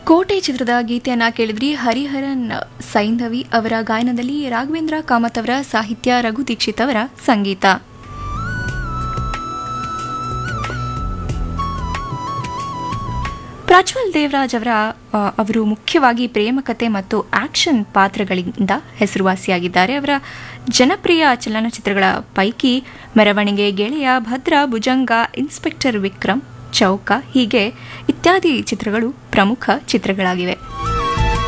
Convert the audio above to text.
ಕೋಟೆ ಚಿತ್ರದ ಗೀತೆಯನ್ನ ಕೇಳಿದ್ರಿ. ಹರಿಹರನ್ ಸೈಂಧವಿ ಅವರ ಗಾಯನದಲ್ಲಿ ರಾಘವೇಂದ್ರ ಕಾಮತ್ ಅವರ ಸಾಹಿತ್ಯ, ರಘು ದೀಕ್ಷಿತ್ ಅವರ ಸಂಗೀತ. ಪ್ರಜ್ವಲ್ ದೇವರಾಜ್ ಅವರು ಮುಖ್ಯವಾಗಿ ಪ್ರೇಮಕತೆ ಮತ್ತು ಆಕ್ಷನ್ ಪಾತ್ರಗಳಿಂದ ಹೆಸರುವಾಸಿಯಾಗಿದ್ದಾರೆ. ಅವರ ಜನಪ್ರಿಯ ಚಲನಚಿತ್ರಗಳ ಪೈಕಿ ಮೆರವಣಿಗೆ, ಗೆಳೆಯ, ಭದ್ರ, ಭುಜಂಗ, ಇನ್ಸ್ಪೆಕ್ಟರ್ ವಿಕ್ರಮ್, ಚೌಕ ಹೀಗೆ ಇತ್ಯಾದಿ ಚಿತ್ರಗಳು ಪ್ರಮುಖ ಚಿತ್ರಗಳಾಗಿವೆ.